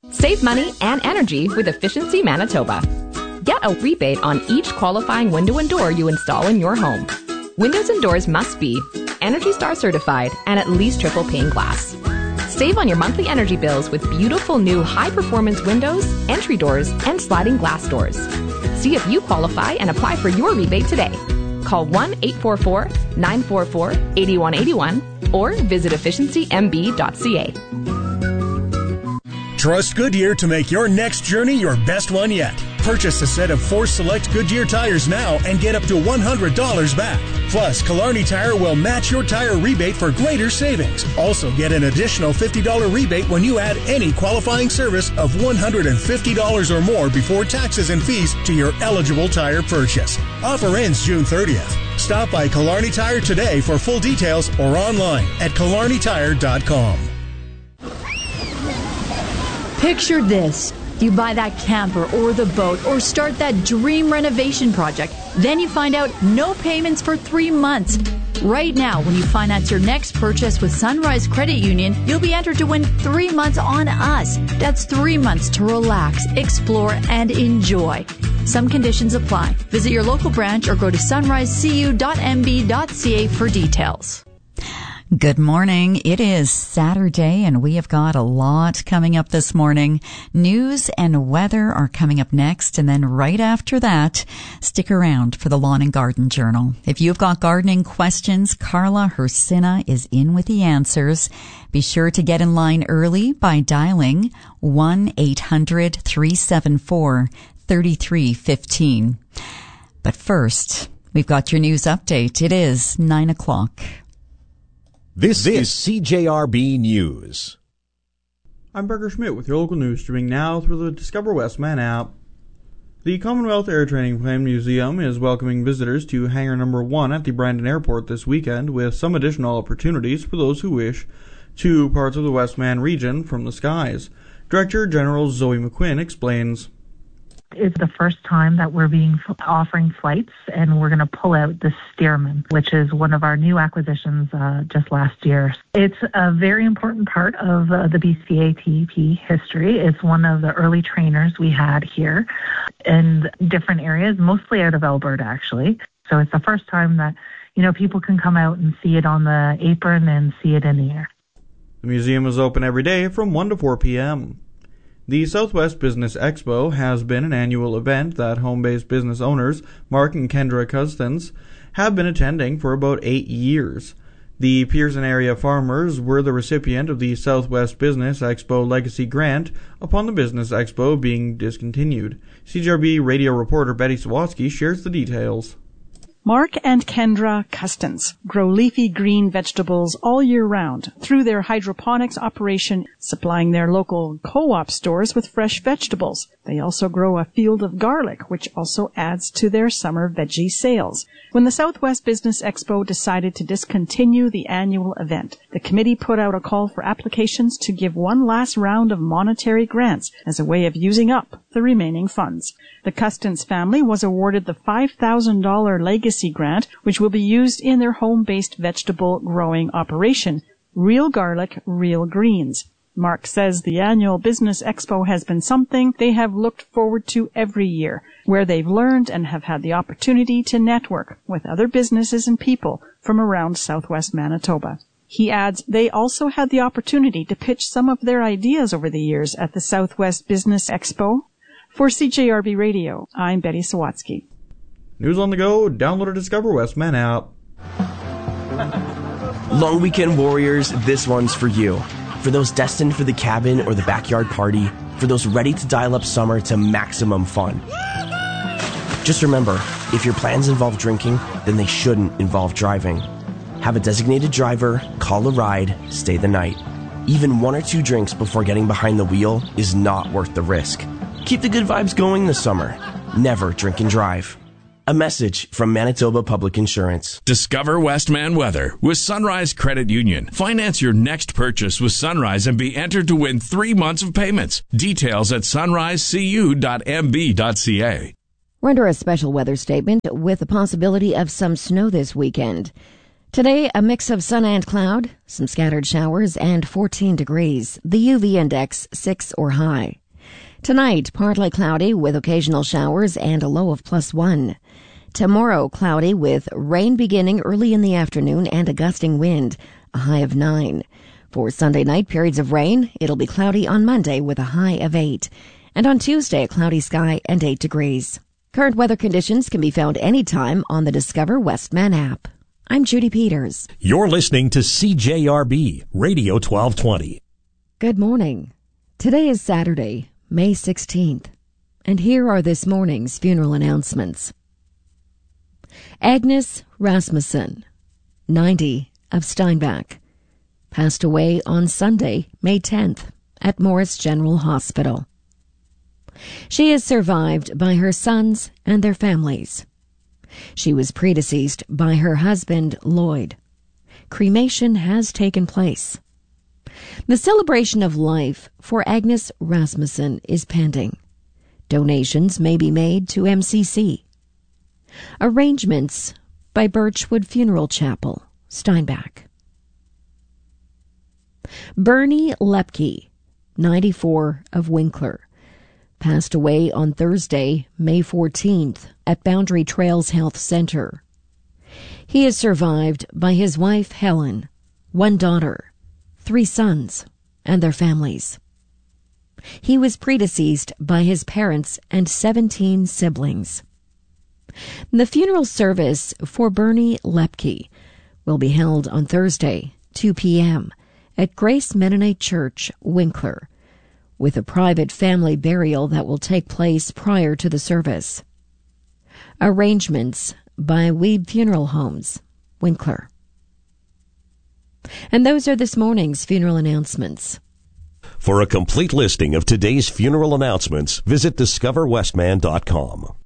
Save money and energy with Efficiency Manitoba. Get a rebate on each qualifying window and door you install in your home. Windows and doors must be Energy Star certified and at least triple pane glass. Save on your monthly energy bills with beautiful new high-performance windows, entry doors, and sliding glass doors. See if you qualify and apply for your rebate today. Call 1-844-944-8181 or visit efficiencymb.ca. Trust Goodyear to make your next journey your best one yet. Purchase a set of 4 select Goodyear tires now and get up to $100 back. Plus, Killarney Tire will match your tire rebate for greater savings. Also, get an additional $50 rebate when you add any qualifying service of $150 or more before taxes and fees to your eligible tire purchase. Offer ends June 30th. Stop by Killarney Tire today for full details or online at killarneytire.com. Picture this. You buy that camper or the boat or start that dream renovation project. Then you find out no payments for 3 months. Right now, when you finance your next purchase with Sunrise Credit Union, you'll be entered to win 3 months on us. That's 3 months to relax, explore, and enjoy. Some conditions apply. Visit your local branch or go to sunrisecu.mb.ca for details. Good morning. It is Saturday and we have got a lot coming up this morning. News and weather are coming up next, and then right after that, stick around for the Lawn and Garden Journal. If you've got gardening questions, Carla Hersina is in with the answers. Be sure to get in line early by dialing 1-800-374-3315. But first, we've got your news update. It is 9 o'clock. This is CJRB News. I'm Parker Schmidt with your local news, streaming now through the Discover Westman app. The Commonwealth Air Training Plan Museum is welcoming visitors to Hangar Number 1 at the Brandon Airport this weekend, with some additional opportunities for those who wish to parts of the Westman region from the skies. Director General Zoe McQuinn explains. It's the first time that we're offering flights, and we're going to pull out the Stearman, which is one of our new acquisitions just last year. It's a very important part of the BCATP history. It's one of the early trainers we had here in different areas, mostly out of Alberta, actually. So it's the first time that, people can come out and see it on the apron and see it in the air. The museum is open every day from 1 to 4 p.m. The Southwest Business Expo has been an annual event that home-based business owners Mark and Kendra Custins have been attending for about 8 years. The Pearson area farmers were the recipient of the Southwest Business Expo Legacy Grant upon the Business Expo being discontinued. CJRB radio reporter Betty Sawatsky shares the details. Mark and Kendra Custins grow leafy green vegetables all year round through their hydroponics operation, supplying their local co-op stores with fresh vegetables. They also grow a field of garlic, which also adds to their summer veggie sales. When the Southwest Business Expo decided to discontinue the annual event, the committee put out a call for applications to give one last round of monetary grants as a way of using up the remaining funds. The Custins family was awarded the $5,000 Legacy Grant, which will be used in their home-based vegetable growing operation, Real Garlic, Real Greens. Mark says the annual Business Expo has been something they have looked forward to every year, where they've learned and have had the opportunity to network with other businesses and people from around Southwest Manitoba. He adds they also had the opportunity to pitch some of their ideas over the years at the Southwest Business Expo. For CJRB Radio, I'm Betty Sawatsky. News on the go, download or Discover Westman app. Long weekend warriors, this one's for you. For those destined for the cabin or the backyard party, for those ready to dial up summer to maximum fun. Just remember, if your plans involve drinking, then they shouldn't involve driving. Have a designated driver, call a ride, stay the night. Even 1 or 2 drinks before getting behind the wheel is not worth the risk. Keep the good vibes going this summer. Never drink and drive. A message from Manitoba Public Insurance. Discover Westman weather with Sunrise Credit Union. Finance your next purchase with Sunrise and be entered to win 3 months of payments. Details at sunrisecu.mb.ca. We're under a special weather statement with the possibility of some snow this weekend. Today, a mix of sun and cloud, some scattered showers, and 14 degrees. The UV index 6 or high. Tonight, partly cloudy with occasional showers and a low of +1. Tomorrow, cloudy with rain beginning early in the afternoon and a gusting wind, a high of 9. For Sunday night, periods of rain. It'll be cloudy on Monday with a high of 8. And on Tuesday, a cloudy sky and 8 degrees. Current weather conditions can be found anytime on the Discover Westman app. I'm Judy Peters. You're listening to CJRB Radio 1220. Good morning. Today is Saturday, May 16th. And here are this morning's funeral announcements. Agnes Rasmussen, 90, of Steinbach, passed away on Sunday, May 10th, at Morris General Hospital. She is survived by her sons and their families. She was predeceased by her husband, Lloyd. Cremation has taken place. The celebration of life for Agnes Rasmussen is pending. Donations may be made to MCC. Arrangements by Birchwood Funeral Chapel, Steinbach. Bernie Lepke, 94, of Winkler, passed away on Thursday, May 14th, at Boundary Trails Health Center. He is survived by his wife, Helen, 1 daughter, 3 sons, and their families. He was predeceased by his parents and 17 siblings. The funeral service for Bernie Lepke will be held on Thursday, 2 p.m., at Grace Mennonite Church, Winkler, with a private family burial that will take place prior to the service. Arrangements by Weeb Funeral Homes, Winkler. And those are this morning's funeral announcements. For a complete listing of today's funeral announcements, visit discoverwestman.com.